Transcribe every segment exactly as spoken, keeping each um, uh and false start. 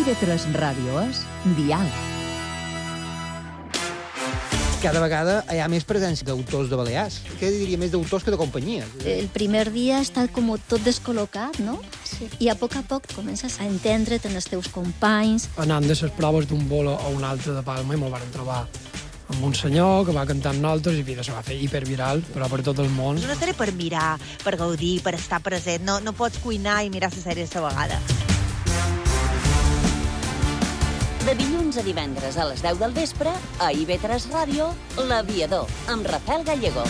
I V tres Ràdio és diàleg. Cada vegada hi ha més presència d'autors de Balears. Què diria, més d'autors que de companyies? El primer dia està com tot descol·locat, no? Sí. I a poc a poc comences a entendre't en els teus companys. Anant de les proves d'un bolo a un altre de Palma i me'l van trobar amb un senyor que va cantar amb nosaltres i vida, se va fer hiperviral, però per tot el món. És una sèrie per mirar, per gaudir, per estar present. No, no pots cuinar i mirar la sèrie a la vegada. De dilluns a divendres a les deu del vespre, a I V tres Ràdio, L'Aviador, amb Rafael Gallego.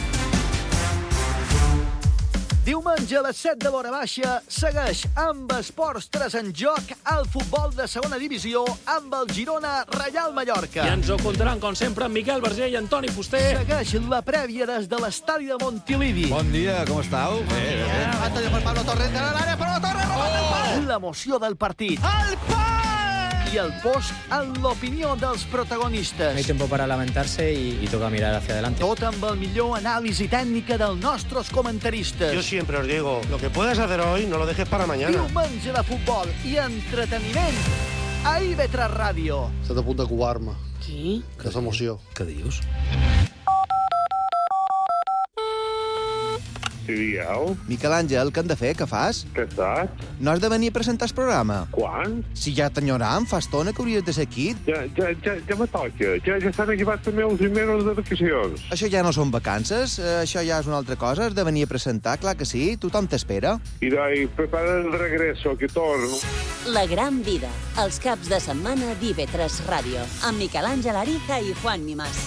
Diumenge a les set de l'hora baixa segueix amb Esports tres en joc el futbol de segona divisió amb el Girona Reial Mallorca. I ens ho contaran, com sempre, amb Miquel Verger i Antoni Fuster. Segueix la prèvia des de l'estadi de Montilivi. Bon dia, com estàu? Bé, bé, bé. Levanta per Pablo Torres de l'àrea, però la Torre roba el pas. L'emoció del partit. El pas! I el post en l'opinió dels protagonistes. No hay tiempo para lamentarse y, y toca mirar hacia adelante. Tot amb el millor anàlisi tècnica dels nostres comentaristes. Yo siempre os digo, lo que puedes hacer hoy no lo dejes para mañana. Diumenge de futbol i entreteniment a I V tres Ràdio. Estat a punt de covar-me. Qui? Que és emoció. Què dius? Sí, digueu. Miquel Àngel, què hem de fer? Què fas? Què estàs? No has de venir a presentar el programa? Quan? Si ja t'enyoram, fa estona que hauries de ser aquí. Ja, ja, ja, ja me toca. Ja, ja estan acabats els meus mesos de vacacions. Això ja no són vacances, això ja és una altra cosa. Has de venir a presentar, clar que sí. Tothom t'espera. I dai, prepara el regreso, que torno. La gran vida, els caps de setmana d'I V tres Ràdio, amb Miquel Àngel Ariza i Juan Mimàs.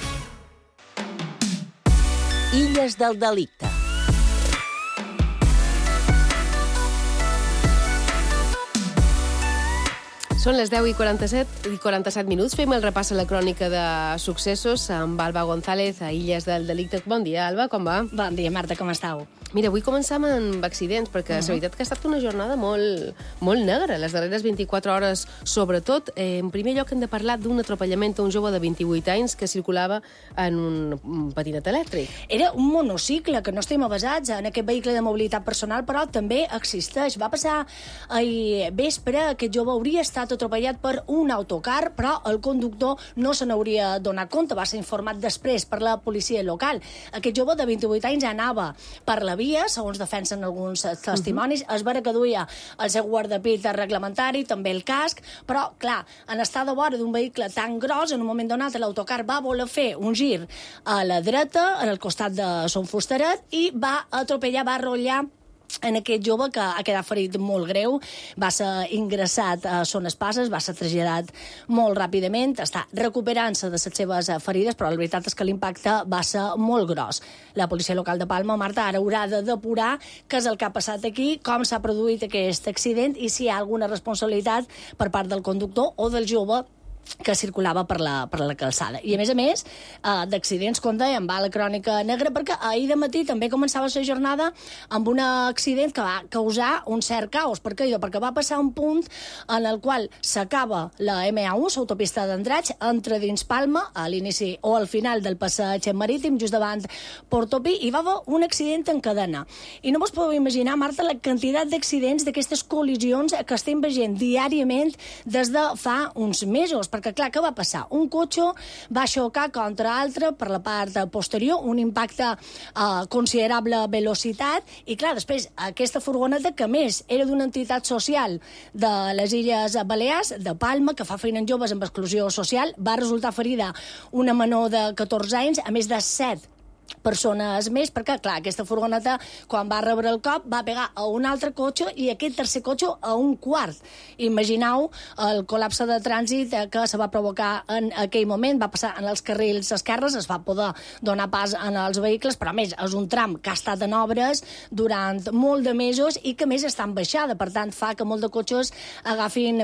Illes del delicte. Són les deu i quaranta-set i quaranta-set minuts. Fem el repàs a la crònica de successos amb Alba González a Illes del Delicte. Bon dia, Alba, com va? Bon dia, Marta, com estàu? Mira, avui començam amb accidents, perquè uh -huh. la veritat que ha estat una jornada molt, molt negra, les darreres vint-i-quatre hores, sobretot. Eh, en primer lloc hem de parlar d'un atropellament a un jove de vint-i-vuit anys que circulava en un, un patinet elèctric. Era un monocicle, que no estem avasats en aquest vehicle de mobilitat personal, però també existeix. Va passar ahir vespre, aquest jove hauria estat atropellat per un autocar, però el conductor no se n'hauria donat compte, va ser informat després per la policia local. Aquest jove de vint-i-vuit anys anava per la via, segons defensen alguns testimonis, uh -huh. es vera que duia el seu guardapit reglamentari, també el casc, però, clar, en estar de vora d'un vehicle tan gros, en un moment donat l'autocar va voler fer un gir a la dreta, en el costat de Son Fusteret, i va atropellar, va arrollar en aquest jove que ha quedat ferit molt greu, va ser ingressat a Son Espases, va ser traslladat molt ràpidament, està recuperant-se de les seves ferides, però la veritat és que l'impacte va ser molt gros. La policia local de Palma, Marta, ara haurà de depurar què és el que ha passat aquí, com s'ha produït aquest accident i si hi ha alguna responsabilitat per part del conductor o del jove que circulava per la, per la calçada. I, a més a més, eh, d'accidents, com dèiem, va a la crònica negra, perquè ahir de matí també començava la jornada amb un accident que va causar un cert caos. Per què? Perquè va passar un punt en el qual s'acaba la M A u, l'autopista d'Andratx, entre dins Palma, a l'inici o al final del passeig marítim, just davant Portopí, i va haver un accident en cadena. I no vos podeu imaginar, Marta, la quantitat d'accidents, d'aquestes col·lisions que estem veient diàriament des de fa uns mesos. Perquè, clar, què va passar? Un cotxe va xocar contra altre per la part posterior, un impacte a eh, considerable velocitat, i, clar, després, aquesta furgoneta, que més era d'una entitat social de les Illes Balears, de Palma, que fa feina en joves amb exclusió social, va resultar ferida una menor de catorze anys, a més de set persones més, perquè, clar, aquesta furgoneta, quan va rebre el cop, va pegar a un altre cotxe i aquest tercer cotxe a un quart. Imagineu el col·lapse de trànsit que se va provocar en aquell moment, va passar en els carrils esquerres, es va poder donar pas en els vehicles, però a més és un tram que ha estat en obres durant molt de mesos i que més està en baixada, per tant fa que molt de cotxes agafin